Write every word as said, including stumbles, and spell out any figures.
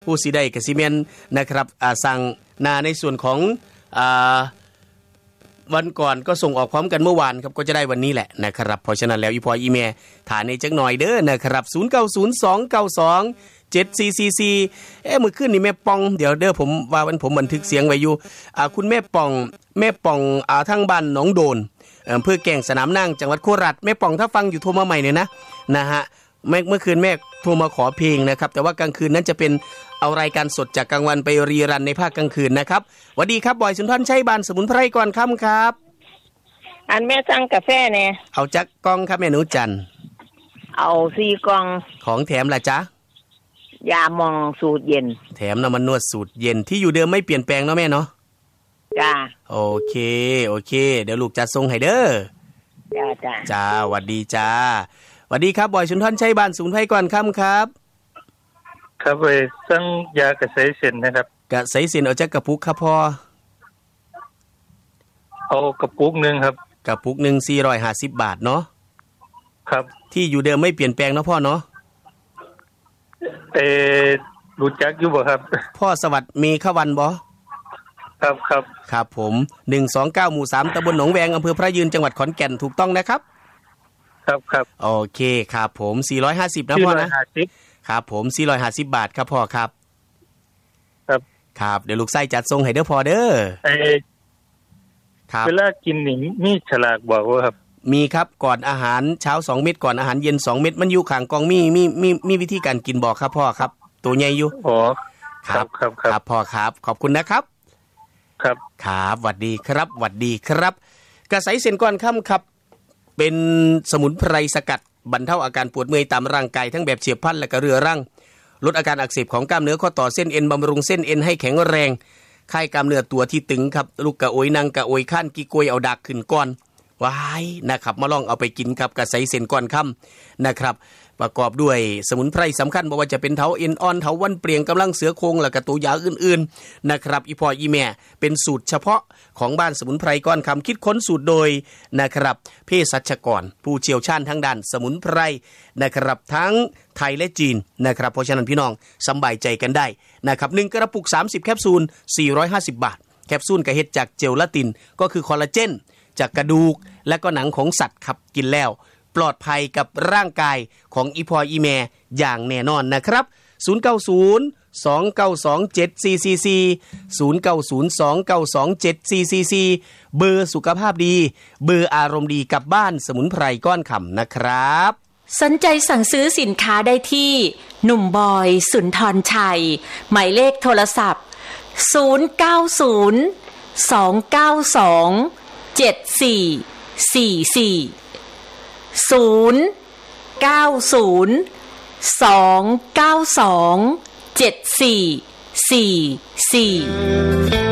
ผู้สิได้ก็สิแม่นนะครับอ่าสั่งนาในส่วนของอ่าวันก่อนก็ส่งออกพร้อมกันเมื่อวานครับก็จะได้วันนี้แหละนะครับเพราะฉะนั้นแล้วอีพออีเมฐานในจักหน่อยเด้อนะครับศูนย์ เก้า ศูนย์ สอง เก้า สอง เจ็ด สี่ สี่ สี่เอ๊ะมื้อคืนนี่แม่ปองเดี๋ยวเด้อผมว่าวันผมบันทึกเสียงไว้อยู่อ่าคุณแม่ปองแม่ปองอ่าทางบ้านหนองโดนอำเภอแก่งสนามนางจังหวัดโคราชแม่ปองถ้าฟังอยู่โทรมาใหม่เลยนะนะฮะเมื่อคืนแม่โทรมาขอเพลงนะครับแต่ว่ากลางคืนนั้นจะเป็นเอารายการสดจากกลางวันไปรีรันในภาคกลางคืนนะครับสวัสดีครับบอยสุนทรชัยบานสมุนไพรก่อนค่ำครับอันแม่สั่งกาแฟแน่เอาจักกล่องครับแม่หนูจันเอาสี่กล่องของแถมล่ะจ๊ะยามองสูตรเย็นแถมน้ำมันนวดสูตรเย็นที่อยู่เดิมไม่เปลี่ยนแปลงเนาะแม่เนาะจ้าโอเคโอเคเดี๋ยวลูกจัดส่งให้เด้อจ้าจ้าจ้าหวัดดีจ้าหวัดดีครับบอยสุนทรชัยบานสมุนไพรก่อนค่ำครับครับไปสั่งยากระใสเส้นนะครับกระใสเส้นเอาจักกระปุกครับพ่อเอากระปุกนึงครับกระปุกนึงสี่ร้อยห้าสิบบาทเนาะครับที่อยู่เดิมไม่เปลี่ยนแปลงเนาะพ่อเนาะเอรู้จักอยู่บ่ครับพ่อสวัสดิ์มีขวันบ่ครับครับครับผมหนึ่งสองเก้าหมู่สามตำบลหนองแวงอำเภอพระยืนจังหวัดขอนแก่นถูกต้องนะครับครับครับโอเคครับผมสี่ร้อยห้าสิบนะพ่อนะครับผมสี่ร้อยห้าสิบบาทครับพ่อครับครับครับเดี๋ยวลูกไส้จัดส่งให้เด้อพ่อเด้อเอครับเวลากินนี่มีฉลากบอกว่าครับมีครับก่อนอาหารเช้าสองเม็ดก่อนอาหารเย็นสองเม็ดมันอยู่ข้างกล่องมีมีมีมีวิธีการกินบอกครับพ่อครับตัวใหญ่อยู่อ๋อครับครับครับพ่อครับขอบคุณนะครับครับครับหวัดดีครับหวัดดีครับกระใสเส้นก้อนค่ำครับเป็นสมุนไพรสกัดบรรเทาอาการปวดเมื่อยตามร่างกายทั้งแบบเฉียบพลันและก็เรื้อรังลดอาการอักเสบของกล้ามเนื้อข้อต่อเส้นเอ็นบำรุงเส้นเอ็นให้แข็งแรงคลายกล้ามเนื้อตัวที่ตึงครับลูกกะโอยนางกะโอยข้านกีโกยเอาดักขึ้นก้อนว้ายนะครับมาลองเอาไปกินครับกระใสเส้นก้อนค่ำนะครับประกอบด้วยสมุนไพรสำคัญบอกว่าจะเป็นเถาเอ็นอ่อนเถาวันเปลี่ยงกำลังเสือโครงและก็ตัวยาอื่นๆนะครับอีพออีแม่เป็นสูตรเฉพาะของบ้านสมุนไพรก้อนคำคิดค้นสูตรโดยนะครับเภสัชกรผู้เชี่ยวชาญทางด้านสมุนไพรนะครับทั้งไทยและจีนนะครับเพราะฉะนั้นพี่น้องสบายใจกันได้นะครับหนึ่งกระปุกสามสิบแคปซูลสี่ร้อยห้าสิบบาทแคปซูลก็เฮ็ดจากเจลลาตินก็คือคอลลาเจนจากกระดูกและก็หนังของสัตว์ครับกินแล้วปลอดภัยกับร่างกายของอีพออีแม่อย่างแน่นอนนะครับศูนย์ เก้า ศูนย์ สอง เก้า สอง เจ็ด สี่ สี่ สี่ ศูนย์ เก้า ศูนย์ สอง เก้า สอง เจ็ด สี่ สี่ สี่เบอร์สุขภาพดีเบอร์อารมณ์ดีกับบ้านสมุนไพรก้อนคำนะครับสนใจสั่งซื้อสินค้าได้ที่หนุ่มบอยสุนทรชัยหมายเลขโทรศัพท์ศูนย์ เก้า ศูนย์ สอง เก้า สอง เจ็ด สี่ สี่ สี่ศูนย์ เก้า ศูนย์ สอง เก้า สอง เจ็ด สี่ สี่ สี่